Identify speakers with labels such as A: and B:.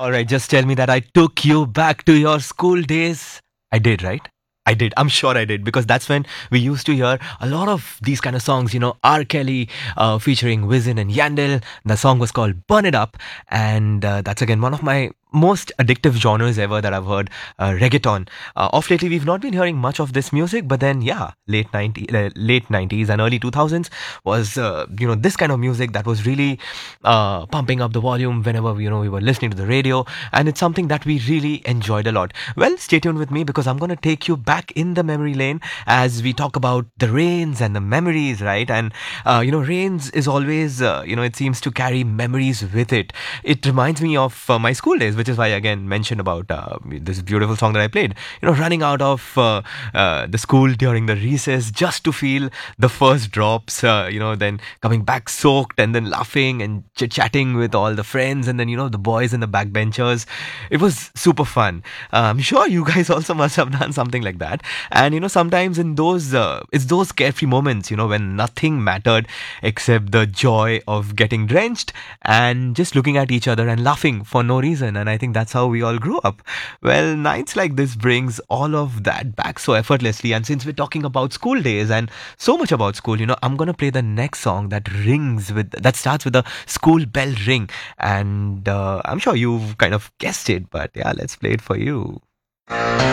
A: All right, just tell me that I took you back to your school days. I did, right? I did. I'm sure I did because that's when we used to hear a lot of these kind of songs. R. Kelly featuring Wisin and Yandel. The song was called "Burn It Up," and that's again one of my most addictive genres ever that I've heard. Reggaeton. Of lately, we've not been hearing much of this music, but then yeah, late 90s and early 2000s was this kind of music that was really pumping up the volume whenever we were listening to the radio, and it's something that we really enjoyed a lot. Well, stay tuned with me because I'm going to take you back in the memory lane as we talk about the rains and the memories, right? And rains is always it seems to carry memories with it. It reminds me of my school days, which is why I again mentioned about this beautiful song that I played. Running out of the school during the recess just to feel the first drops. Then coming back soaked and then laughing and chit chatting with all the friends, and then the boys and the backbenchers. It was super fun. I'm sure you guys also must have done something like that. And sometimes in those it's those carefree moments when nothing mattered except the joy of getting drenched and just looking at each other and laughing for no reason. And I think that's how we all grew up. Well, nights like this brings all of that back so effortlessly. And since we're talking about school days and so much about school, I'm gonna play the next song that starts with a school bell ring. And I'm sure you've kind of guessed it, but yeah, let's play it for you.